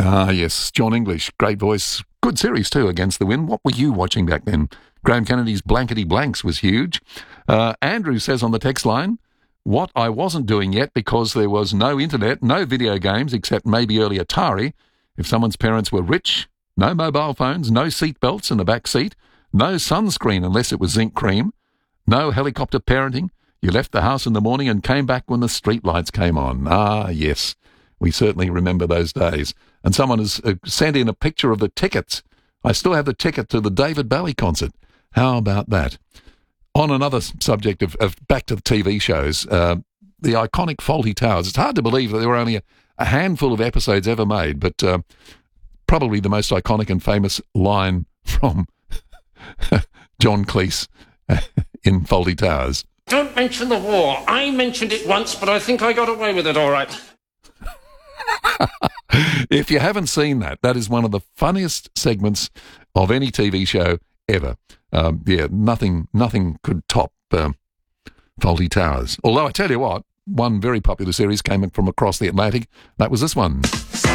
Ah, yes, John English, great voice. Good series too, Against the Wind. What were you watching back then? Graham Kennedy's Blankety Blanks was huge. Andrew says on the text line, what I wasn't doing yet because there was no internet, no video games except maybe early Atari. If someone's parents were rich, no mobile phones, no seat belts in the back seat, no sunscreen unless it was zinc cream, no helicopter parenting. You left the house in the morning and came back when the street lights came on. Ah, yes, we certainly remember those days. And someone has sent in a picture of the tickets. I still have the ticket to the David Bowie concert. How about that? On another subject of back to the TV shows, the iconic Fawlty Towers. It's hard to believe that there were only a handful of episodes ever made, but probably the most iconic and famous line from John Cleese in Fawlty Towers. Don't mention the war. I mentioned it once, but I think I got away with it all right. If you haven't seen that, that is one of the funniest segments of any TV show ever. Nothing could top Fawlty Towers. Although I tell you what, one very popular series came in from across the Atlantic. That was this one.